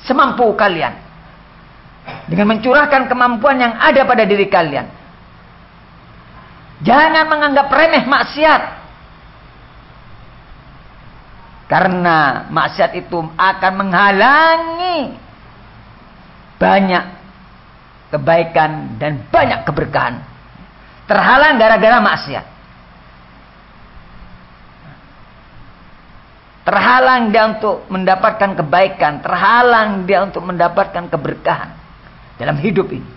semampu kalian. Dengan mencurahkan kemampuan yang ada pada diri kalian. Jangan menganggap remeh maksiat. Karena maksiat itu akan menghalangi banyak kebaikan dan banyak keberkahan. Terhalang gara-gara maksiat. Terhalang dia untuk mendapatkan kebaikan. Terhalang dia untuk mendapatkan keberkahan dalam hidup ini.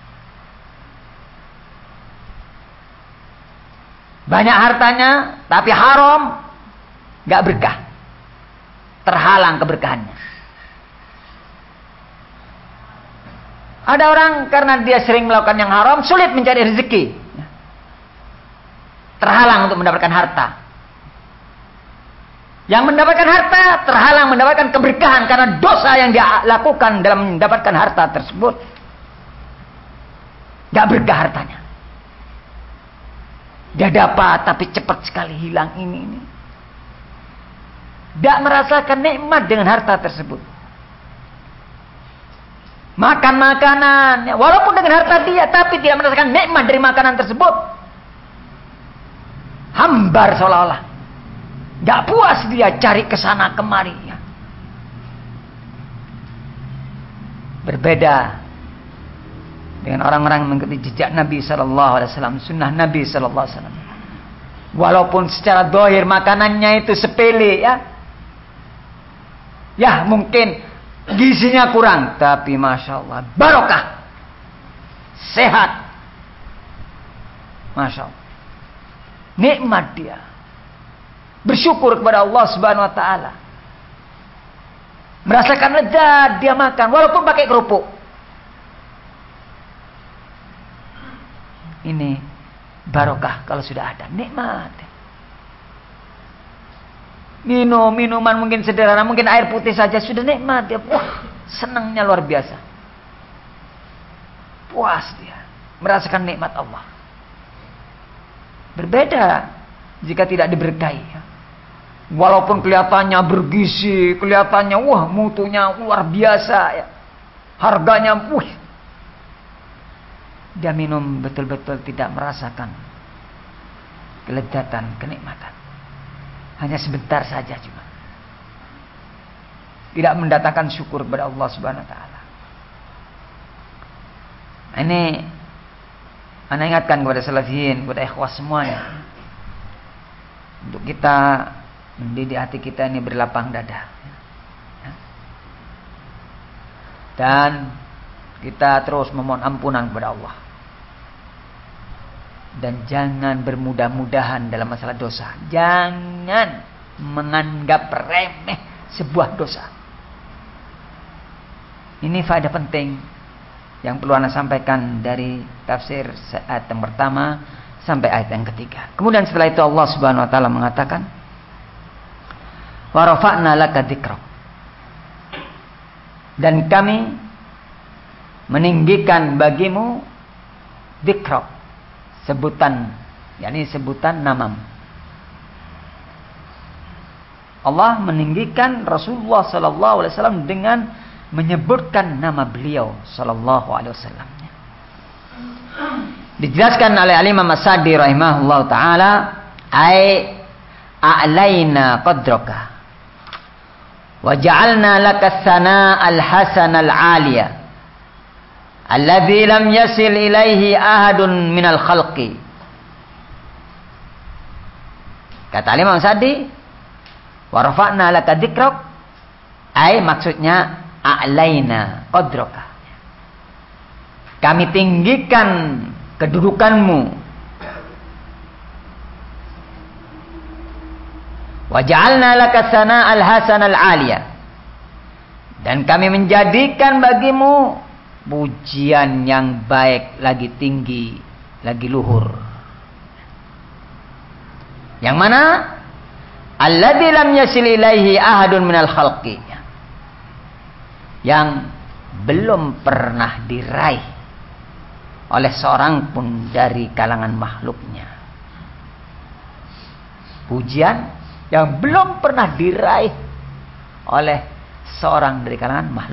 Banyak hartanya, tapi haram, gak berkah. Terhalang keberkahannya. Ada orang karena dia sering melakukan yang haram, sulit mencari rezeki. Terhalang untuk mendapatkan harta. Yang mendapatkan harta, terhalang mendapatkan keberkahan karena dosa yang dia lakukan dalam mendapatkan harta tersebut. Gak berkah hartanya. Dia dapat, tapi cepat sekali hilang ini. Tidak merasakan nikmat dengan harta tersebut. Makan makanan, walaupun dengan harta dia, tapi tidak merasakan nikmat dari makanan tersebut. Hambar seolah-olah. Gak puas dia cari kesana kemari. Berbeda dengan orang-orang mengikuti jejak Nabi SAW, sunnah Nabi SAW. Walaupun secara zahir makanannya itu sepele, ya mungkin gizinya kurang, tapi Masya Allah barokah, sehat, Masya Allah, nikmat dia, bersyukur kepada Allah Subhanahu Wa Taala, merasakan lezat dia makan walaupun pakai kerupuk. Ini barokah kalau sudah ada nikmat. Minum minuman mungkin sederhana, mungkin air putih saja sudah nikmat dia. Wah, senangnya luar biasa. Puas dia merasakan nikmat Allah. Berbeda jika tidak diberkahi. Walaupun kelihatannya bergizi, kelihatannya wah mutunya luar biasa ya. Harganya dia minum betul-betul tidak merasakan kelezatan, kenikmatan. Hanya sebentar saja cuma. Tidak mendatangkan syukur kepada Allah Subhanahu Wa Taala. Ini ana ingatkan kepada salafiyin, kepada ikhwas semuanya. Untuk kita mendidik hati kita ini berlapang dada. Dan kita terus memohon ampunan kepada Allah. Dan jangan bermudah-mudahan dalam masalah dosa. Jangan menganggap remeh sebuah dosa. Ini faedah penting yang perlu Anda sampaikan dari tafsir ayat yang pertama sampai ayat yang ketiga. Kemudian setelah itu Allah Subhanahu Wa Taala mengatakan, wa rafa'na laka dzikrak. Dan kami meninggikan bagimu dzikrak, sebutan, yakni sebutan namamu. Allah meninggikan Rasulullah sallallahu alaihi wasallam dengan menyebutkan nama beliau sallallahu alaihi wasallam. Dijelaskan oleh Imam As-Sadi rahimahullahu taala, ai a'laina qadraka wa ja'alna laka as-sanaa al-hasan al-'aliya alladzi lam yasil ilaihi ahadun minal khalqi. Kata Imam Sa'di, wa rafa'na laka dzikrak, ai maksudnya a'laina qadraka. Kami tinggikan kedudukanmu. Wa ja'alna laka sanaa al-hasan al-'aliya. Dan kami menjadikan bagimu pujian yang baik, lagi tinggi, lagi luhur. Yang mana? Alladzi lam yasil ilaihi ahadun minal khalqi. Yang belum pernah diraih oleh seorang pun dari kalangan makhluknya. Pujian yang belum pernah diraih oleh seorang dari kalangan makhluk.